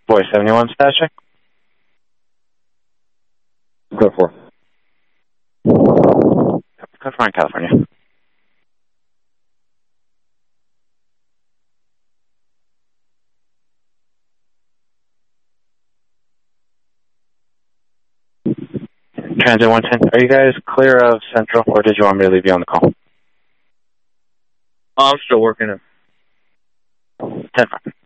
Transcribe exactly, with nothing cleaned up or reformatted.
Boy seventy-one, status check. Code four. Code four in California. Transit one ten, are you guys clear of Central, or did you want me to leave you on the call? Oh, I'm still working it. ten five.